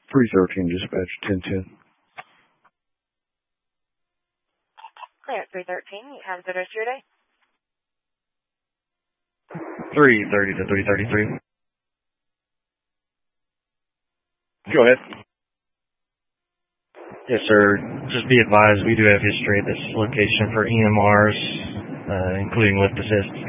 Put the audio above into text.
313 dispatch 1010. Clear at 313. You have the rest of your day. 330 to 333. Go ahead. Yes, sir. Just be advised, we do have history at this location for EMRs, including lift assist.